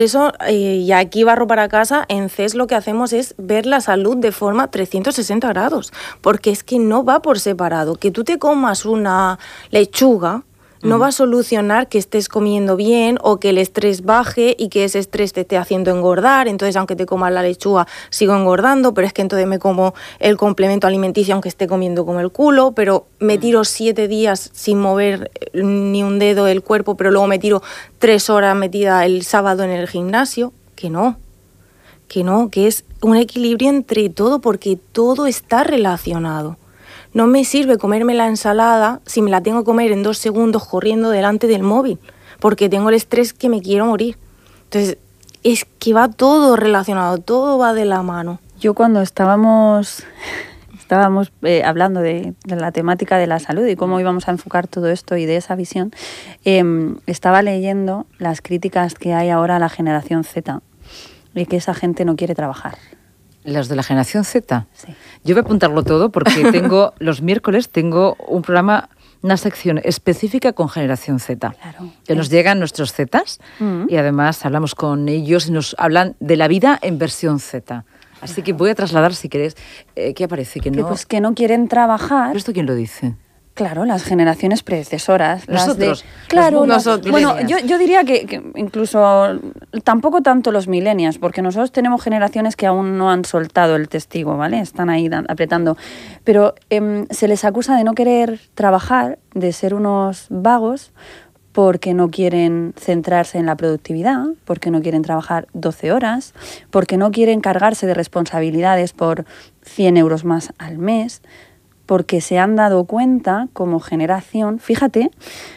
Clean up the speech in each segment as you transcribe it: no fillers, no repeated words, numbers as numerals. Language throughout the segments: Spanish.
Eso, y aquí barro para casa, en CES lo que hacemos es ver la salud de forma 360 grados, porque es que no va por separado. Que tú te comas una lechuga no va a solucionar que estés comiendo bien o que el estrés baje y que ese estrés te esté haciendo engordar. Entonces, aunque te comas la lechuga, sigo engordando, pero es que entonces me como el complemento alimenticio aunque esté comiendo como el culo, pero me tiro 7 días sin mover ni un dedo del cuerpo, pero luego me tiro 3 horas metida el sábado en el gimnasio. Que no, que es un equilibrio entre todo, porque todo está relacionado. No me sirve comerme la ensalada si me la tengo que comer en 2 segundos corriendo delante del móvil, porque tengo el estrés que me quiero morir. Entonces, es que va todo relacionado, todo va de la mano. Yo cuando estábamos hablando de la temática de la salud y cómo íbamos a enfocar todo esto y de esa visión, estaba leyendo las críticas que hay ahora a la generación Z y que esa gente no quiere trabajar. ¿Los de la generación Z? Sí. Yo voy a apuntarlo todo porque los miércoles tengo un programa, una sección específica con generación Z. Claro. Que nos llegan nuestros Zetas y además hablamos con ellos y nos hablan de la vida en versión Z. Así que voy a trasladar, si querés, ¿qué aparece? Que no quieren trabajar. ¿Pero esto quién lo dice? Claro, las generaciones predecesoras. Nosotros. Nosotros. Bueno, yo diría que incluso tampoco tanto los millennials, porque nosotros tenemos generaciones que aún no han soltado el testigo, ¿vale? Están ahí apretando. Pero se les acusa de no querer trabajar, de ser unos vagos, porque no quieren centrarse en la productividad, porque no quieren trabajar 12 horas, porque no quieren cargarse de responsabilidades por 100 euros más al mes, porque se han dado cuenta como generación, fíjate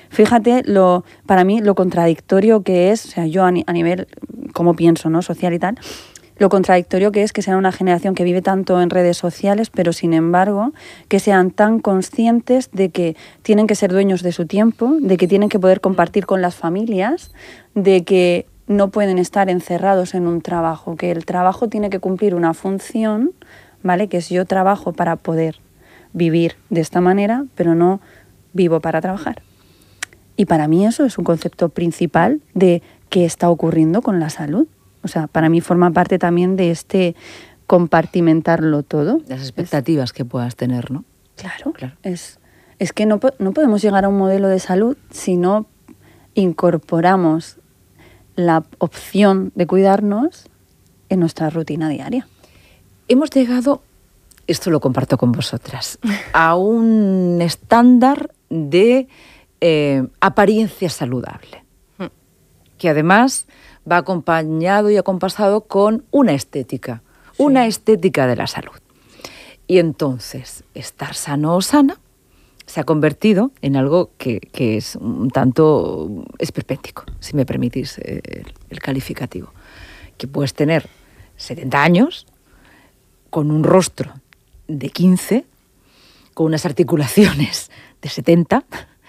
para mí lo contradictorio que es, o sea, yo a nivel, como pienso, ¿no?, social y tal, lo contradictorio que sean una generación que vive tanto en redes sociales, pero sin embargo que sean tan conscientes de que tienen que ser dueños de su tiempo, de que tienen que poder compartir con las familias, de que no pueden estar encerrados en un trabajo, que el trabajo tiene que cumplir una función, ¿vale?, que es yo trabajo para poder vivir de esta manera, pero no vivo para trabajar. Y para mí eso es un concepto principal de qué está ocurriendo con la salud. O sea, para mí forma parte también de este compartimentarlo todo. Las expectativas que puedas tener, ¿no? Claro. Es que no podemos llegar a un modelo de salud si no incorporamos la opción de cuidarnos en nuestra rutina diaria. Hemos llegado, esto lo comparto con vosotras, a un estándar de apariencia saludable, que además va acompañado y acompasado con una estética de la salud. Y entonces, estar sano o sana se ha convertido en algo que es un tanto esperpéntico, si me permitís el calificativo. Que puedes tener 70 años, con un rostro de 15, con unas articulaciones de 70,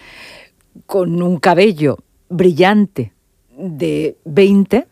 con un cabello brillante de 20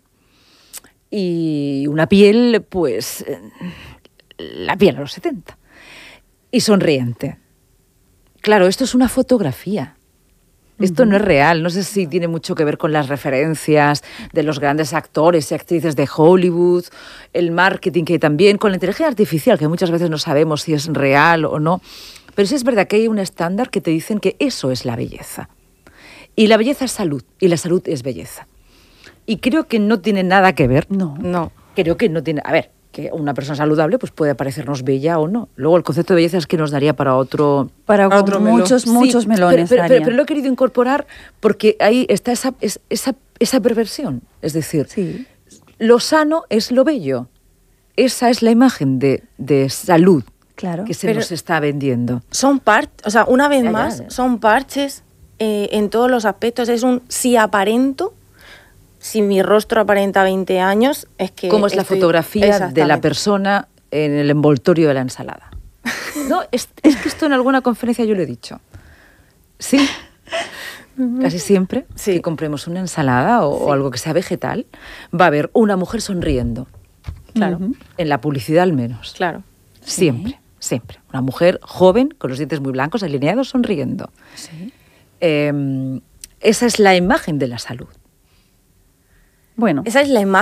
y una piel, pues, la piel a los 70. Y sonriente. Claro, esto es una fotografía. Esto no es real. No sé si tiene mucho que ver con las referencias de los grandes actores y actrices de Hollywood, el marketing, que también con la inteligencia artificial, que muchas veces no sabemos si es real o no. Pero sí es verdad que hay un estándar que te dicen que eso es la belleza. Y la belleza es salud, y la salud es belleza. Y creo que no tiene nada que ver. No. Creo que no tiene... A ver, que una persona saludable pues puede parecernos bella o no. Luego el concepto de belleza es que nos daría para otro muchos melones. Pero lo he querido incorporar porque ahí está esa perversión. Es decir, sí, lo sano es lo bello. Esa es la imagen de salud, claro, que se nos está vendiendo. Son parches, o sea, una vez más, son parches en todos los aspectos. Es un si aparento. Si mi rostro aparenta 20 años, es que... ¿Cómo es la fotografía de la persona en el envoltorio de la ensalada? No, es que esto en alguna conferencia yo lo he dicho. Sí, casi siempre que compremos una ensalada o algo que sea vegetal, va a haber una mujer sonriendo. Claro. En la publicidad al menos. Claro. Siempre. Una mujer joven, con los dientes muy blancos, alineados, sonriendo. Sí. Esa es la imagen de la salud. Bueno. Esa es la imagen